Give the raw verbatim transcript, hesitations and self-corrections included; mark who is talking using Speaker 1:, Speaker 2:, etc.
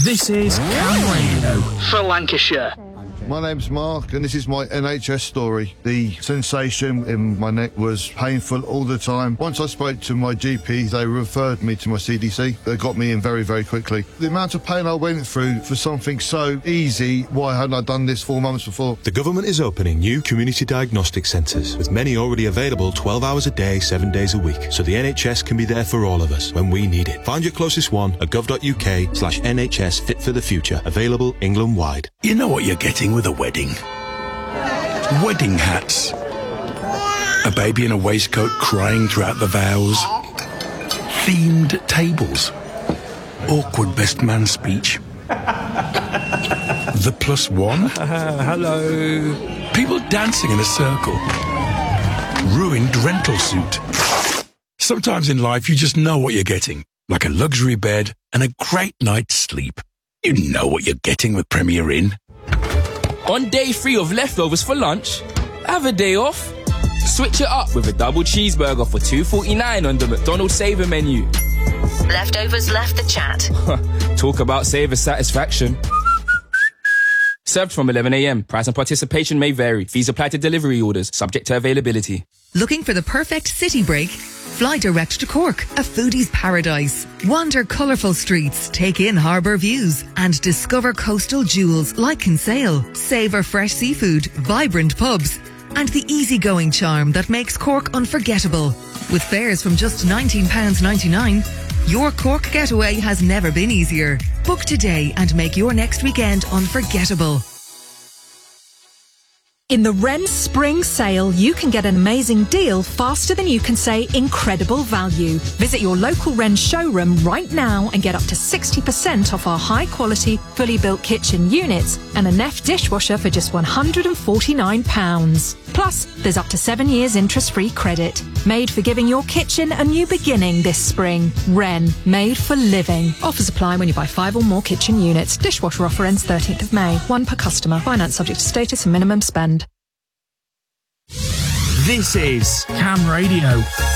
Speaker 1: This is Cam Radio for Lancashire.
Speaker 2: My name's Mark, and this is my N H S story. The sensation in my neck was painful all the time. Once I spoke to my G P, they referred me to my C D C. They got me in very, very quickly. The amount of pain I went through for something so easy, why hadn't I done this four months before?
Speaker 3: The government is opening new community diagnostic centres, with many already available twelve hours a day, seven days a week, so the N H S can be there for all of us when we need it. Find your closest one at gov.uk slash NHS Fit for the Future. Available England-wide.
Speaker 4: You know what you're getting with a wedding? Wedding hats. A baby in a waistcoat crying throughout the vows. Themed tables. Awkward best man speech. The plus one.
Speaker 5: Uh, hello.
Speaker 4: People dancing in a circle. Ruined rental suit. Sometimes in life you just know what you're getting. Like a luxury bed and a great night's sleep. You know what you're getting with Premier Inn.
Speaker 5: On day three of leftovers for lunch, have a day off. Switch it up with a double cheeseburger for two forty-nine on the McDonald's Saver menu.
Speaker 6: Leftovers left the chat.
Speaker 5: Talk about Saver satisfaction. Served from eleven a.m. Price and participation may vary. Fees apply to delivery orders, subject to availability.
Speaker 7: Looking for the perfect city break? Fly direct to Cork, a foodie's paradise. Wander colourful streets, take in harbour views, and discover coastal jewels like Kinsale. Savour fresh seafood, vibrant pubs, and the easygoing charm that makes Cork unforgettable. With fares from just nineteen pounds ninety-nine, your Cork getaway has never been easier. Book today and make your next weekend unforgettable.
Speaker 8: In the Wren Spring Sale, you can get an amazing deal faster than you can say incredible value. Visit your local Wren showroom right now and get up to sixty percent off our high-quality, fully built kitchen units and a Neff dishwasher for just one hundred forty-nine pounds. Plus, there's up to seven years interest-free credit. Made for giving your kitchen a new beginning this spring. Wren, made for living. Offers apply when you buy five or more kitchen units. Dishwasher offer ends thirteenth of May. One per customer. Finance subject to status and minimum spend.
Speaker 1: This is Cam Radio